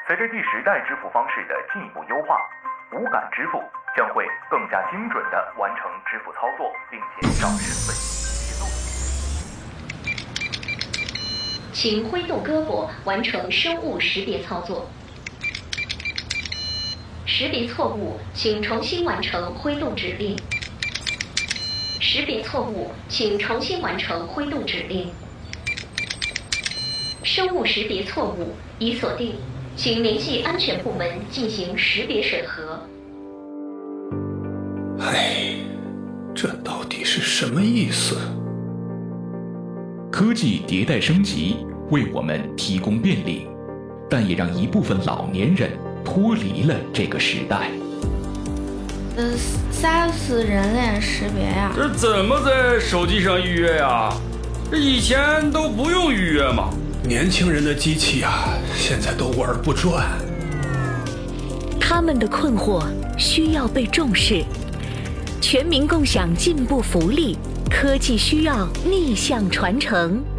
随着第10代支付方式的进一步优化，无感支付将会更加精准地完成支付操作，并且让身份泄露。 请挥动胳膊完成生物识别操作。识别错误，请重新完成挥动指令。识别错误，请重新完成挥动指令。生物识别错误已锁定，请联系安全部门进行识别审核。 哎，这到底是什么意思？ 科技迭代升级，为我们提供便利，但也让一部分老年人脱离了这个时代。 4S 人脸识别呀？ 这怎么在手机上预约呀？这以前都不用预约吗？ 年轻人的机器啊，现在都玩不转。 他们的困惑需要被重视，全民共享进步福利，科技需要逆向传承。